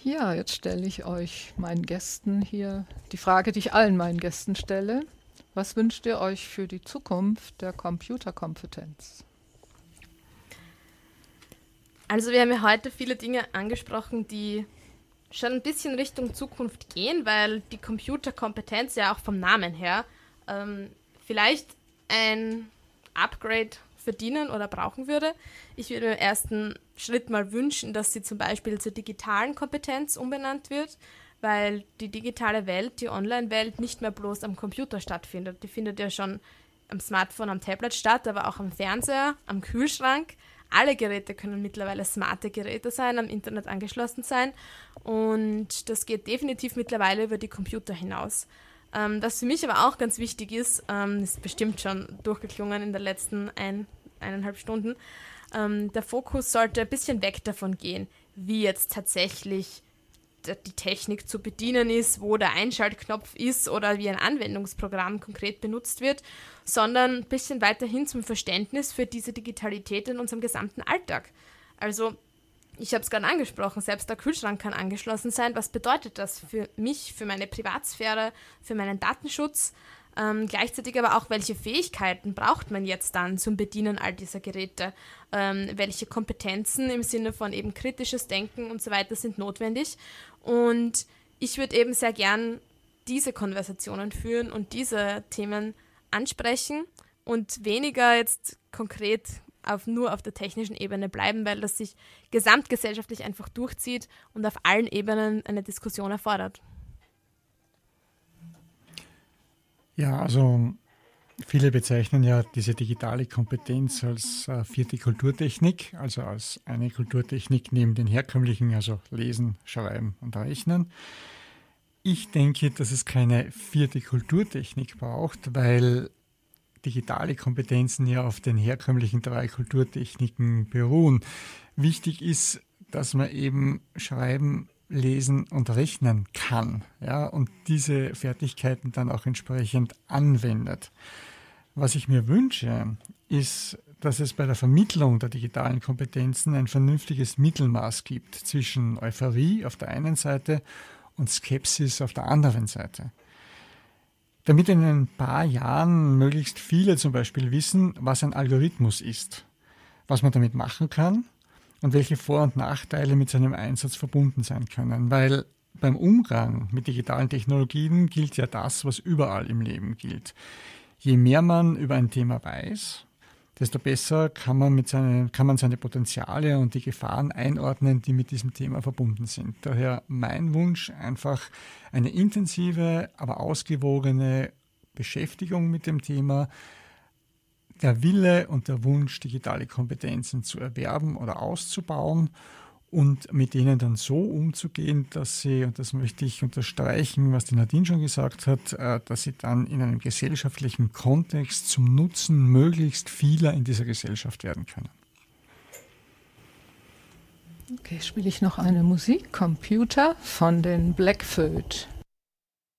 Ja, jetzt stelle ich euch meinen Gästen hier die Frage, die ich allen meinen Gästen stelle. Was wünscht ihr euch für die Zukunft der Computerkompetenz? Also wir haben ja heute viele Dinge angesprochen, die schon ein bisschen Richtung Zukunft gehen, weil die Computerkompetenz ja auch vom Namen her vielleicht ein Upgrade verdienen oder brauchen würde. Ich würde im ersten Schritt mal wünschen, dass sie zum Beispiel zur digitalen Kompetenz umbenannt wird, weil die digitale Welt, die Online-Welt nicht mehr bloß am Computer stattfindet. Die findet ja schon am Smartphone, am Tablet statt, aber auch am Fernseher, am Kühlschrank. Alle Geräte können mittlerweile smarte Geräte sein, am Internet angeschlossen sein und das geht definitiv mittlerweile über die Computer hinaus. Was für mich aber auch ganz wichtig ist bestimmt schon durchgeklungen in den letzten 1,5 Stunden, der Fokus sollte ein bisschen weg davon gehen, wie jetzt tatsächlich die Technik zu bedienen ist, wo der Einschaltknopf ist oder wie ein Anwendungsprogramm konkret benutzt wird, sondern ein bisschen weiterhin zum Verständnis für diese Digitalität in unserem gesamten Alltag. Also, ich habe es gerade angesprochen, selbst der Kühlschrank kann angeschlossen sein. Was bedeutet das für mich, für meine Privatsphäre, für meinen Datenschutz? Gleichzeitig aber auch, welche Fähigkeiten braucht man jetzt dann zum Bedienen all dieser Geräte? Welche Kompetenzen im Sinne von eben kritisches Denken und so weiter sind notwendig? Und ich würde eben sehr gern diese Konversationen führen und diese Themen ansprechen und weniger jetzt konkret nur auf der technischen Ebene bleiben, weil das sich gesamtgesellschaftlich einfach durchzieht und auf allen Ebenen eine Diskussion erfordert. Ja, also viele bezeichnen ja diese digitale Kompetenz als vierte Kulturtechnik, also als eine Kulturtechnik neben den herkömmlichen, also Lesen, Schreiben und Rechnen. Ich denke, dass es keine vierte Kulturtechnik braucht, weil digitale Kompetenzen ja auf den herkömmlichen 3 Kulturtechniken beruhen. Wichtig ist, dass man eben schreiben, lesen und rechnen kann, ja, und diese Fertigkeiten dann auch entsprechend anwendet. Was ich mir wünsche, ist, dass es bei der Vermittlung der digitalen Kompetenzen ein vernünftiges Mittelmaß gibt zwischen Euphorie auf der einen Seite und Skepsis auf der anderen Seite. Damit in ein paar Jahren möglichst viele zum Beispiel wissen, was ein Algorithmus ist, was man damit machen kann und welche Vor- und Nachteile mit seinem Einsatz verbunden sein können. Weil beim Umgang mit digitalen Technologien gilt ja das, was überall im Leben gilt. Je mehr man über ein Thema weiß, desto besser kann man seine Potenziale und die Gefahren einordnen, die mit diesem Thema verbunden sind. Daher mein Wunsch, einfach eine intensive, aber ausgewogene Beschäftigung mit dem Thema, der Wille und der Wunsch, digitale Kompetenzen zu erwerben oder auszubauen und mit denen dann so umzugehen, dass sie, und das möchte ich unterstreichen, was die Nadine schon gesagt hat, dass sie dann in einem gesellschaftlichen Kontext zum Nutzen möglichst vieler in dieser Gesellschaft werden können. Okay, spiele ich noch eine Musik, Computer von den Blackfoot.